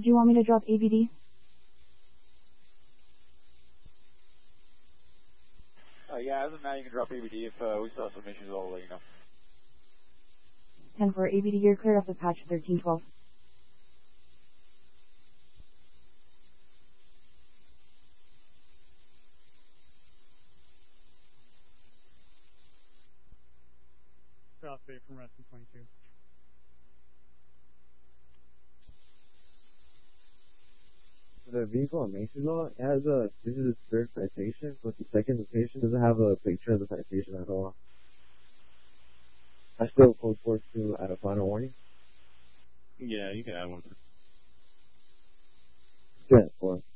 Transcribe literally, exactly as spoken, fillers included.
Do you want me to drop A B D? Uh, yeah, as of now, you can drop A B D. If uh, we still have some issues, I'll let you know. ten four A B D, you're clear of the patch thirteen twelve. Drop eight from Reston twenty-two. The vehicle on Mason it has a, this is its third citation, but the second citation doesn't have a picture of the citation at all. I still code forward to add a final warning. Yeah, you can add one. Yeah, four.